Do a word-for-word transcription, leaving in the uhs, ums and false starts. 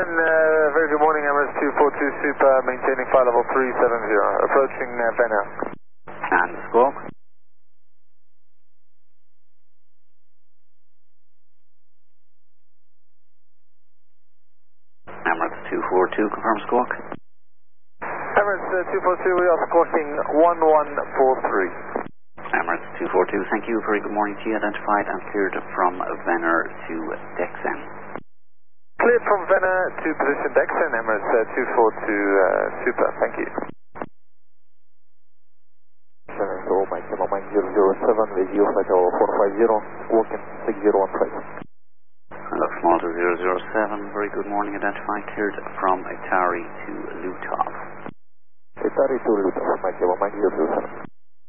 Declan, uh, very good morning, Emirates two four two Super, maintaining flight level three seven zero, approaching uh, Venner. And squawk. Emirates two four two, confirm squawk. Emirates uh, two four two, we are squawking one one four three. Emirates two four two, thank you, very good morning to you, identified and cleared from Venner to Dexen. Cleared from Venner to position Dexen, Emirates uh, two four two uh, Super, thank you. So Mike, Mike zero zero seven, radio flight level four five zero, squawking six zero one five. Lux Malta zero zero seven, very good morning, identified, cleared from Atari to Lutov. Atari to Lutov, Mike, Mike zero zero seven.